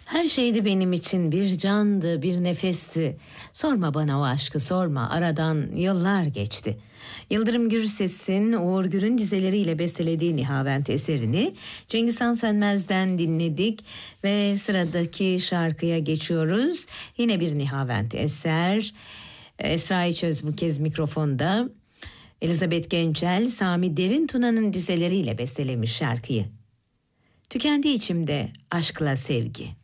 Her şeydi benim için, bir candı, bir nefesti. Sorma bana o aşkı, sorma. Aradan yıllar geçti. Yıldırım Gürses'in Uğur Gür'ün dizeleriyle bestelediği Nihavent eserini Cengiz Han Sönmez'den dinledik ve sıradaki şarkıya geçiyoruz. Yine bir Nihavent eser. Esra İçöz bu kez mikrofonda. Elizabeth Gençel, Sami Derintuna'nın dizeleriyle bestelemiş şarkıyı. Tükendi içimde aşkla sevgi.